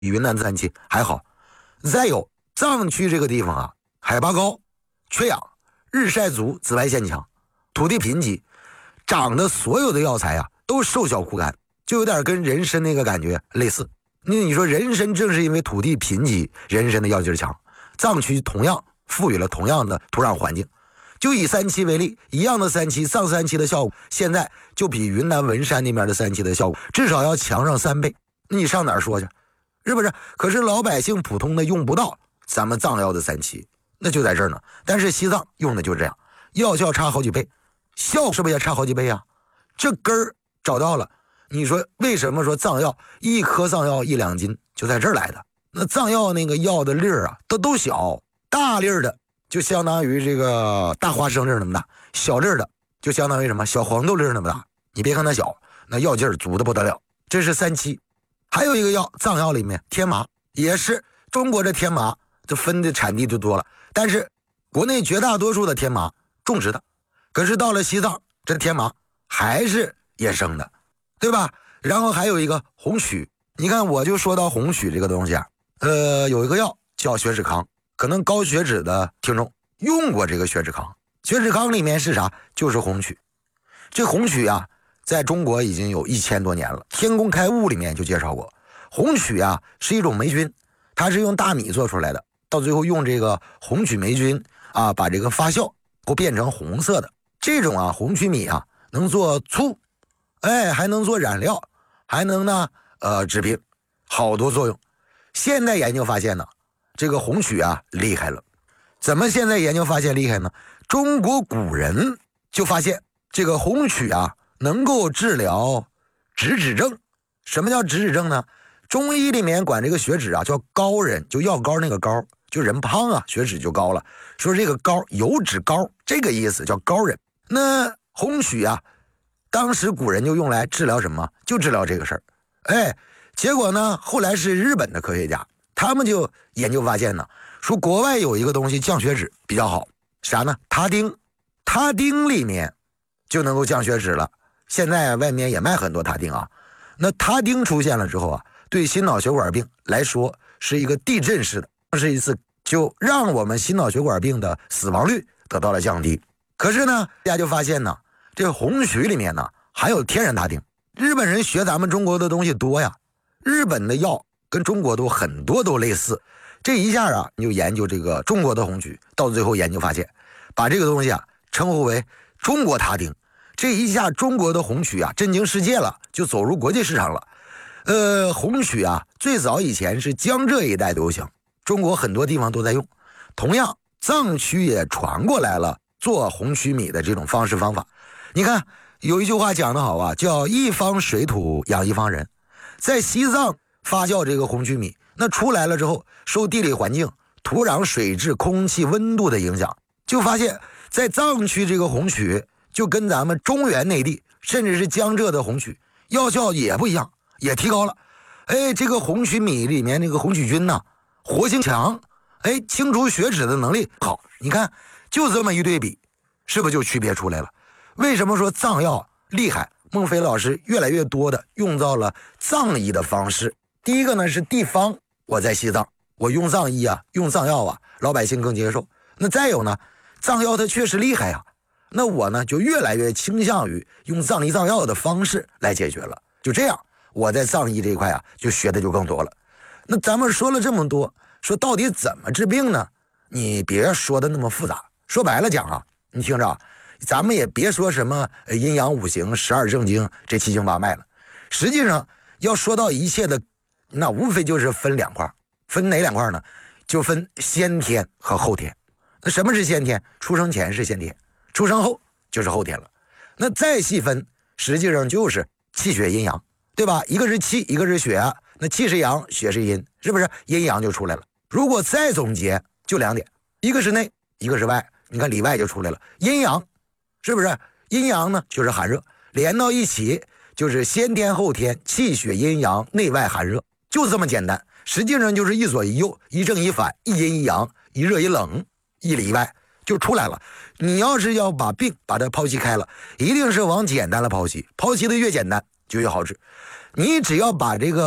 比云南的三七还好。再有藏区这个地方啊，海拔高，缺氧，日晒足，紫外线强，土地贫瘠，长的所有的药材啊都瘦小枯干，就有点跟人参那个感觉类似。你说人参正是因为土地贫瘠，人参的药劲强，藏区同样赋予了同样的土壤环境。就以三七为例，一样的三七，藏三七的效果现在就比云南文山那边的三七的效果至少要强上3倍。你上哪儿说去？是不是？可是老百姓普通的用不到咱们藏药的三七，那就在这儿呢。但是西藏用的就这样，药效差好几倍，效是不是也差好几倍啊？这根儿找到了。你说为什么说藏药一颗藏药1两斤就在这儿来的？那藏药那个药的粒儿啊，都小，大粒儿的就相当于这个大花生粒儿那么大，小粒儿的就相当于什么小黄豆粒儿那么大。你别看它小，那药劲儿足的不得了。这是三七。还有一个药，藏药里面天麻，也是中国这天麻这分的产地就多了，但是国内绝大多数的天麻种植的，可是到了西藏这天麻还是野生的，对吧？然后还有一个红曲，你看我就说到红曲这个东西啊，有一个药叫血脂康，可能高血脂的听众用过这个血脂康。血脂康里面是啥？就是红曲。这红曲啊，在中国已经有1000多年了，天工开物里面就介绍过，红曲啊是一种霉菌，它是用大米做出来的，到最后用这个红曲霉菌啊，把这个发酵会变成红色的。这种啊红曲米啊，能做醋，还能做染料，还能呢治病，好多作用。现代研究发现呢，这个红曲啊厉害了。怎么现在研究发现厉害呢？中国古人就发现这个红曲啊能够治疗脂质症。什么叫脂质症呢？中医里面管这个血脂啊叫高人，就药膏那个膏，就人胖啊血脂就高了，说这个膏油脂高，这个意思叫高人。那红曲啊当时古人就用来治疗什么？就治疗这个事儿。结果呢后来是日本的科学家，他们就研究发现呢，说国外有一个东西降血脂比较好，啥呢？他汀。他汀里面就能够降血脂了。现在外面也卖很多他汀啊。那他汀出现了之后啊，对心脑血管病来说是一个地震式的，是一次就让我们心脑血管病的死亡率得到了降低。可是呢，大家就发现呢，这个红曲里面呢还有天然他汀。日本人学咱们中国的东西多呀，日本的药跟中国都很多都类似。这一下啊，你就研究这个中国的红曲，到最后研究发现，把这个东西啊称呼为中国他汀。这一下中国的红曲啊震惊世界了，就走入国际市场了。红曲啊最早以前是江浙一带流行，中国很多地方都在用。同样藏区也传过来了做红曲米的这种方式方法。你看有一句话讲得好啊，叫一方水土养一方人。在西藏发酵这个红曲米，那出来了之后，受地理环境、土壤水质、空气温度的影响，就发现在藏区这个红曲就跟咱们中原内地甚至是江浙的红曲药效也不一样，也提高了。这个红曲米里面那个红曲菌呢，活性强，清除血脂的能力好。你看就这么一对比，是不是就区别出来了？为什么说藏药厉害？孟非老师越来越多的用到了藏医的方式。第一个呢是地方，我在西藏，我用藏医啊，用藏药啊，老百姓更接受。那再有呢，藏药它确实厉害啊，那我呢就越来越倾向于用藏医藏药的方式来解决了。就这样，我在藏医这一块啊就学的就更多了。那咱们说了这么多，说到底怎么治病呢？你别说的那么复杂，说白了讲啊，你听着啊，咱们也别说什么阴阳五行、12正经这七经八脉了。实际上要说到一切的，那无非就是分2块。分哪2块呢？就分先天和后天。那什么是先天？出生前是先天，出生后就是后天了。那再细分，实际上就是气血阴阳，对吧？一个是气，一个是血啊。那气是阳，血是阴，是不是阴阳就出来了？如果再总结，就2点，一个是内，一个是外。你看里外就出来了，阴阳是不是？阴阳呢就是寒热，连到一起就是先天后天，气血阴阳，内外寒热，就这么简单。实际上就是一左一右，一正一反，一阴一阳，一热一冷，一里一外就出来了。你要是要把病把它剖析开了，一定是往简单了剖析，剖析的越简单就越好治。你只要把这个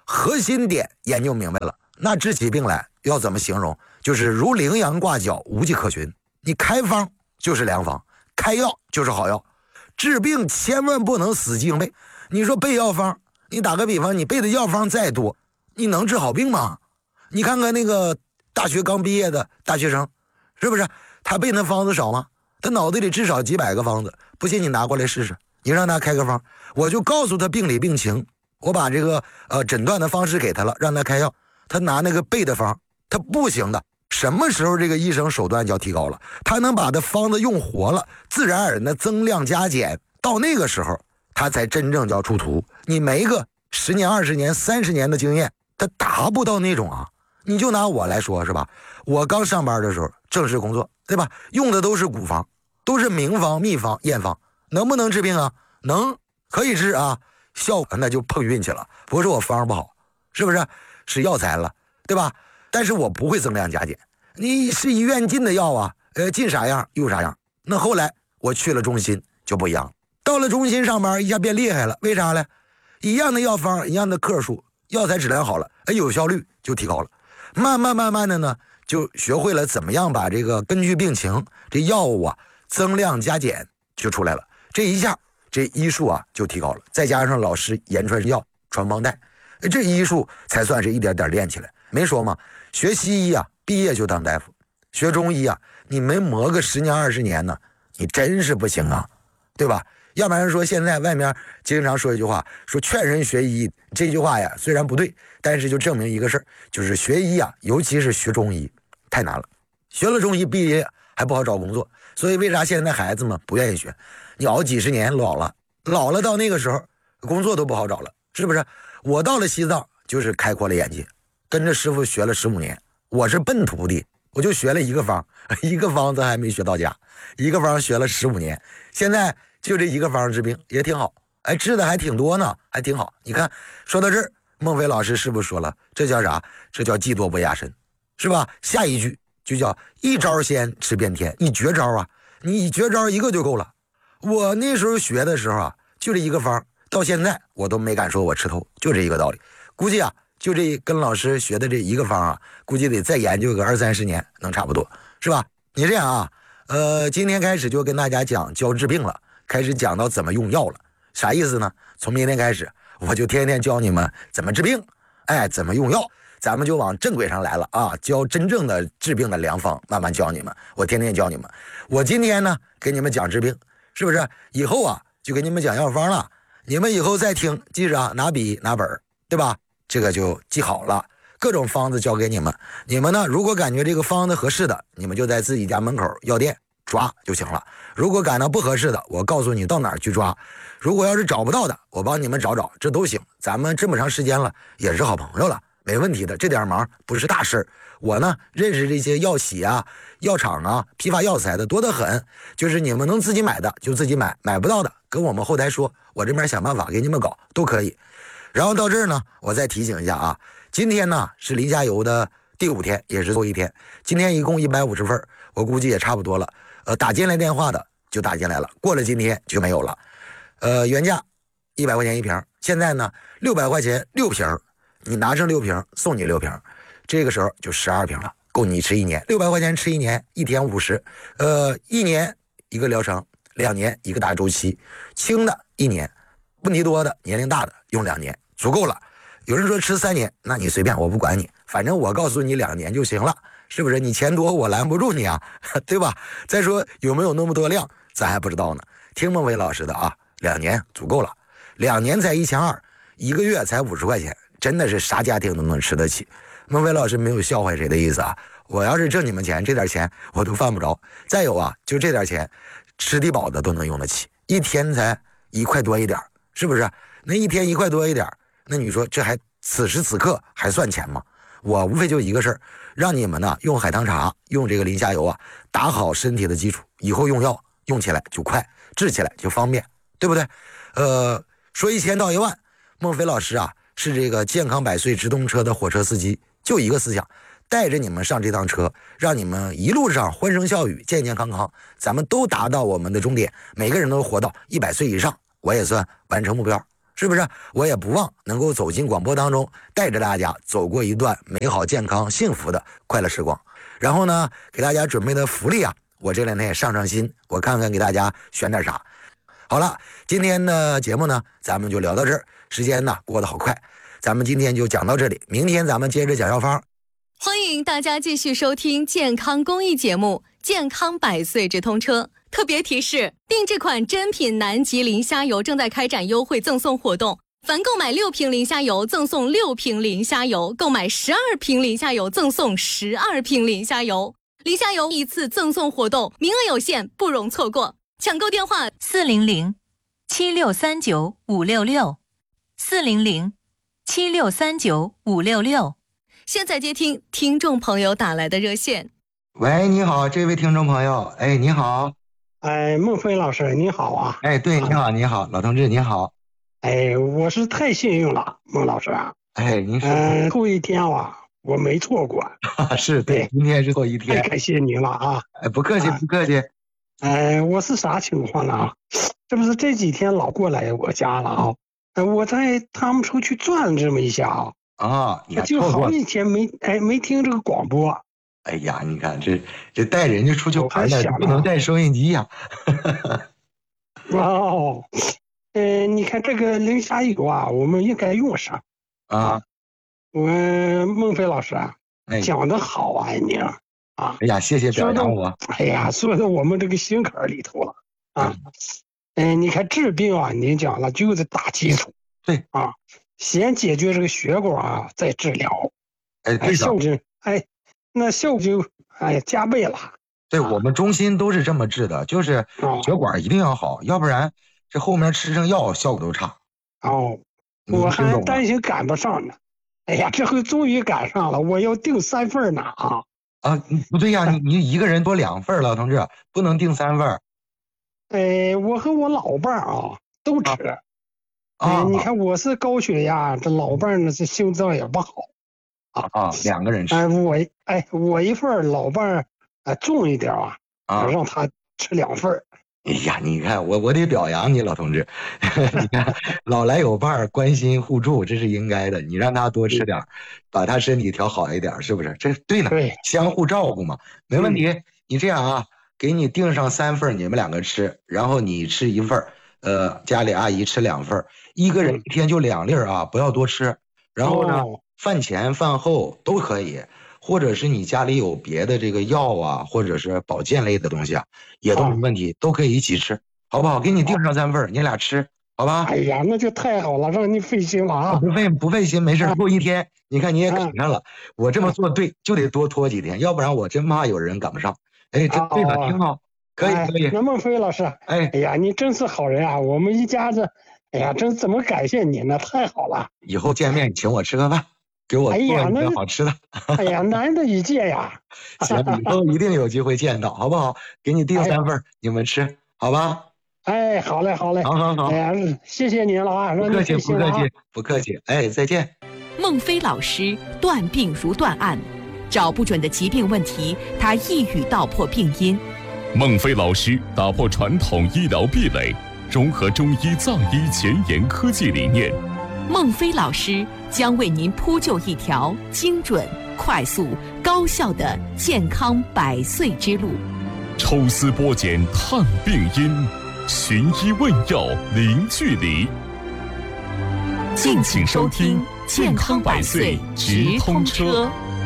核心点研究明白了，那治起病来要怎么形容？就是如羚羊挂角，无迹可寻。你开方就是良方，开药就是好药。治病千万不能死记硬背。你说背药方，你打个比方，你背的药方再多，你能治好病吗？你看看那个大学刚毕业的大学生，是不是他背那方子少吗？他脑子里至少几百个方子。不信你拿过来试试，你让他开个方，我就告诉他病理病情，我把这个诊断的方式给他了，让他开药。他拿那个背的方，他不行的。什么时候这个医生手段就要提高了？他能把他方子用活了，自然而然的增量加减，到那个时候他才真正叫出图。你没个10年20年30年的经验，他达不到那种啊。你就拿我来说，是吧？我刚上班的时候正式工作，对吧？用的都是古方，都是名方秘方验方，能不能治病啊？能，可以治啊。效果那就碰运气了，不是我方不好，是不是？是药材了，对吧？但是我不会增量加减，你是医院进的药啊，进啥样用啥样。那后来我去了中心就不一样，到了中心上班一下变厉害了，为啥呢？一样的药方，一样的克数，药材质量好了，有效率就提高了。慢慢的呢，就学会了怎么样把这个根据病情，这药物啊增量加减就出来了。这一下这医术啊就提高了，再加上老师言传药传帮带，这医术才算是一点点练起来。没说嘛，学西医啊毕业就当大夫，学中医啊你没磨个10年20年呢，你真是不行啊，对吧？要不然说现在外面经常说一句话，说劝人学医，这句话呀虽然不对，但是就证明一个事儿，就是学医啊，尤其是学中医太难了。学了中医毕业还不好找工作，所以为啥现在孩子们不愿意学？你熬几十年老了到那个时候工作都不好找了，是不是？我到了西藏就是开阔了眼界，跟着师傅学了15年，我是笨徒弟，我就学了一个方，一个方子还没学到家，一个方学了15年，现在就这一个方治病也挺好，治的还挺多呢，还挺好。你看说到这儿，孟非老师是不是说了，这叫啥？这叫技多不压身，是吧？下一句就叫一招鲜吃遍天，你绝招啊，你绝招一个就够了。我那时候学的时候啊，就这一个方，到现在我都没敢说我吃透，就这一个道理。估计啊，就这跟老师学的这一个方啊，估计得再研究个20-30年能差不多，是吧？你这样啊，今天开始就跟大家讲教治病了，开始讲到怎么用药了。啥意思呢？从明天开始我就天天教你们怎么治病，怎么用药，咱们就往正轨上来了啊！教真正的治病的良方，慢慢教你们，我天天教你们。我今天呢给你们讲治病，是不是？以后啊就给你们讲药方了，你们以后再听，记着啊，拿笔拿本，对吧？这个就记好了，各种方子教给你们。你们呢，如果感觉这个方子合适的，你们就在自己家门口药店抓就行了。如果感到不合适的，我告诉你到哪儿去抓。如果要是找不到的，我帮你们找找，这都行。咱们这么长时间了，也是好朋友了，没问题的，这点忙不是大事。我呢认识这些药企啊、药厂啊、批发药材的多得很，就是你们能自己买的就自己买，买不到的跟我们后台说，我这边想办法给你们搞都可以。然后到这儿呢，我再提醒一下啊，今天呢是临下游的第5天，也是最后一天。今天一共150份，我估计也差不多了。打进来电话的就打进来了，过了今天就没有了。原价100块钱一瓶，现在呢600块钱6瓶，你拿上6瓶送你6瓶，这个时候就12瓶了，够你吃1年。600块钱吃1年，1天50，1年一个疗程，2年一个大周期，轻的1年，问题多的年龄大的用2年足够了。有人说吃3年，那你随便，我不管你，反正我告诉你2年就行了，是不是？你钱多我拦不住你啊，对吧？再说有没有那么多量咱还不知道呢，听孟非老师的啊，2年足够了，2年才1200，一个月才50块钱，真的是啥家庭都能吃得起。孟非老师没有笑话谁的意思啊，我要是挣你们钱，这点钱我都犯不着。再有啊，就这点钱吃得饱的都能用得起，一天才1块多一点，是不是？那一天1块多一点，那你说这还此时此刻还算钱吗？我无非就一个事儿，让你们呢用海棠茶，用这个临下游啊，打好身体的基础，以后用药用起来就快，治起来就方便，对不对？说1000道1万，孟非老师啊是这个健康百岁直通车的火车司机，就一个思想，带着你们上这趟车，让你们一路上欢声笑语，健健康康，咱们都达到我们的终点，每个人都活到100岁以上，我也算完成目标， 是不是？我也不忘能够走进广播当中，带着大家走过一段美好、健康、幸福的快乐时光。然后呢，给大家准备的福利啊，我这两天也上心，我看看给大家选点啥。好了，今天的节目呢，咱们就聊到这儿。时间呢过得好快，咱们今天就讲到这里，明天咱们接着讲药方。 欢迎大家继续收听健康公益节目《健康百岁直通车》。特别提示：定制款珍品南极磷虾油正在开展优惠赠送活动，凡购买6瓶磷虾油赠送6瓶磷虾油，购买12瓶磷虾油赠送12瓶磷虾油。磷虾油一次赠送活动，名额有限，不容错过。抢购电话400-7639-566，400-7639-566。现在接听听众朋友打来的热线。 喂，你好，这位听众朋友，哎，你好。 哎，孟非老师你好啊。 哎，对，你好，你好，老同志你好。 哎，我是太幸运了，孟老师啊。 哎，您说。 后一天啊，我没错过。 是对，今天是后一天。 太感谢您了啊。 哎，不客气，不客气。 我是啥情况呢啊？这不是这几天老过来我家了啊？我在他们出去转这么一下啊。 啊， 就好几天没听这个广播。 哎呀，你看这带人家出去玩的，不能带收音机呀。 哦，你看这个磷虾油啊，我们应该用上啊。我孟非老师啊，讲得好啊，您啊。 哎呀，谢谢表扬我。 哎呀，说到我们这个心坎里头了啊。你看治病啊，您讲了就是打基础。 对啊，先解决这个血管啊，再治疗。效果那效果就加倍了。 对，我们中心都是这么治的，就是血管一定要好，要不然这后面吃上药效果都差。 哦，我还担心赶不上呢。哎呀，这回终于赶上了，我要订3份呢啊！ 啊，不对呀，你一个人多2份，老同志不能订3份。 我和我老伴儿啊都吃。你看我是高血压，这老伴儿呢这心脏也不好。 2个人吃。 我一份，老伴儿重一点啊，让他吃2份。 哎呀，你看我得表扬你，老同志。你看老来有伴儿，关心互助，这是应该的。你让他多吃点，把他身体调好一点，是不是？这对呢， 对， 相互照顾嘛，没问题。你这样啊，给你订上3份，你们2个吃，然后你吃1份，家里阿姨吃2份，一个人一天就2粒啊，不要多吃。然后呢，饭前饭后都可以。或者是你家里有别的这个药啊，或者是保健类的东西啊，也都没问题，都可以一起吃，好不好？给你订上3份，你俩吃，好吧？ 哎呀，那就太好了，让你费心了啊！ 不费心，没事。过1天，你看你也赶上了，我这么做对，就得多拖几天，要不然我真怕有人赶不上。哎，这对了，挺好，可以。 那孟非老师，哎呀，你真是好人啊！我们一家子，哎呀，真怎么感谢你呢？太好了！ 以后见面请我吃个饭。给我做一顿好吃的。 哎呀，难得一见呀！ 行，以后一定有机会见到，好不好？给你订3份，你们吃，好吧？ 哎，好嘞，好嘞， 好。 哎呀，谢谢您了啊！ 不客气，不客气。哎，再见。 孟非老师断病如断案，找不准的疾病问题，他一语道破病因。 孟非老师打破传统医疗壁垒，融合中医藏医前沿科技理念。 孟非老师将为您铺就一条精准、快速、高效的健康100岁之路。 抽丝剥茧探病因，寻医问药零距离。 敬请收听健康100岁直通车。